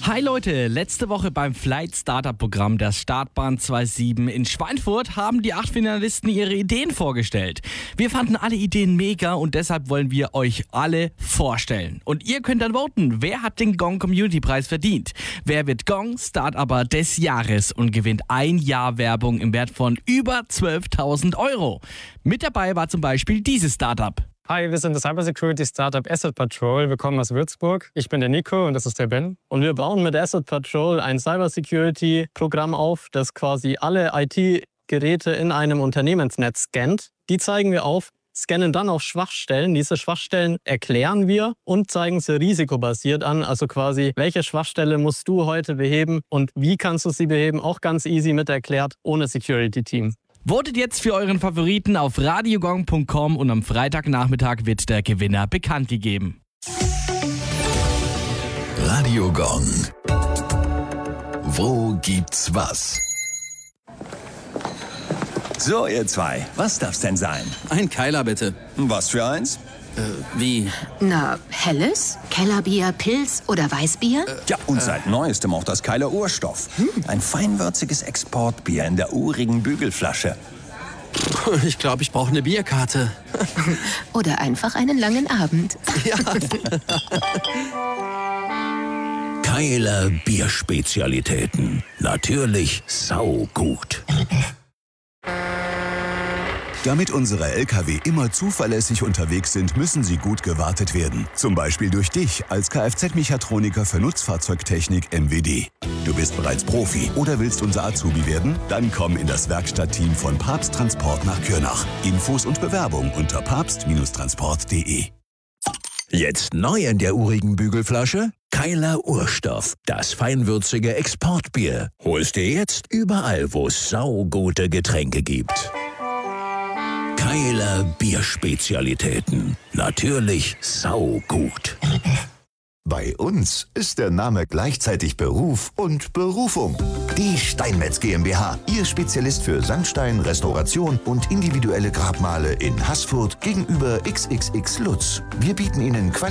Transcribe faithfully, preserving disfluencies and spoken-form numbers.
Hi Leute, letzte Woche beim Flight Startup Programm der Startbahn siebenundzwanzig in Schweinfurt haben die acht Finalisten ihre Ideen vorgestellt. Wir fanden alle Ideen mega und deshalb wollen wir euch alle vorstellen. Und ihr könnt dann voten, wer hat den Gong Community Preis verdient? Wer wird Gong Startupper des Jahres und gewinnt ein Jahr Werbung im Wert von über zwölftausend Euro? Mit dabei war zum Beispiel dieses Startup. Hi, wir sind das Cybersecurity-Startup Asset Patrol. Wir kommen aus Würzburg. Ich bin der Nico und das ist der Ben. Und wir bauen mit Asset Patrol ein Cybersecurity-Programm auf, das quasi alle I T-Geräte in einem Unternehmensnetz scannt. Die zeigen wir auf, scannen dann auch Schwachstellen. Diese Schwachstellen erklären wir und zeigen sie risikobasiert an. Also quasi, welche Schwachstelle musst du heute beheben und wie kannst du sie beheben? Auch ganz easy mit erklärt, ohne Security-Team. Votet jetzt für euren Favoriten auf radiogong punkt com und am Freitagnachmittag wird der Gewinner bekannt gegeben. Radio Gong. Wo gibt's was? So, ihr zwei, was darf's denn sein? Ein Keiler, bitte. Was für eins? Äh, wie? Na, helles, Kellerbier, Pilz oder Weißbier? Äh, ja, und seit Neuestem auch das Keiler Urstoff. Hm. Ein feinwürziges Exportbier in der urigen Bügelflasche. Ich glaube, ich brauche eine Bierkarte. Oder einfach einen langen Abend. Ja. Keiler Bierspezialitäten. Natürlich saugut. Damit unsere L K W immer zuverlässig unterwegs sind, müssen sie gut gewartet werden. Zum Beispiel durch dich als Kfz-Mechatroniker für Nutzfahrzeugtechnik M W D. Du bist bereits Profi oder willst unser Azubi werden? Dann komm in das Werkstattteam von Papst Transport nach Kürnach. Infos und Bewerbung unter papst Transport punkt de. Jetzt neu in der urigen Bügelflasche? Keiler Urstoff, das feinwürzige Exportbier. Holst dir jetzt überall, wo es saugute Getränke gibt. Keiler Bierspezialitäten. Natürlich saugut. Bei uns ist der Name gleichzeitig Beruf und Berufung. Die Steinmetz GmbH, Ihr Spezialist für Sandstein, Restauration und individuelle Grabmale in Haßfurt gegenüber X X X Lutz. Wir bieten Ihnen Qualität